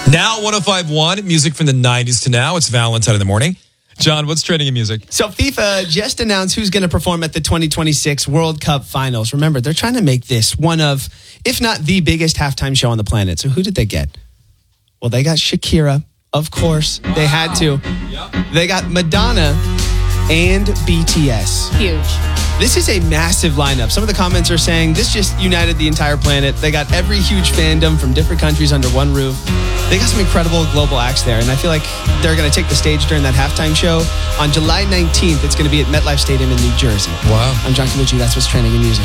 Now 105.1, music from the 90s to now. It's Valentine in the morning. John, what's trending in music? So FIFA just announced who's going to perform at the 2026 World Cup Finals. Remember, they're trying to make this one of, if not the biggest halftime show on the planet. So who did they get? Well, they got Shakira, of course. Wow. They had to. Yep. They got Madonna and BTS. Huge. This is a massive lineup. Some of the comments are saying this just united the entire planet. They got every huge fandom from different countries under one roof. They got some incredible global acts there, and I feel like they're going to take the stage during that halftime show. On July 19th, it's going to be at MetLife Stadium in New Jersey. Wow. I'm John Camucci. That's what's trending in music.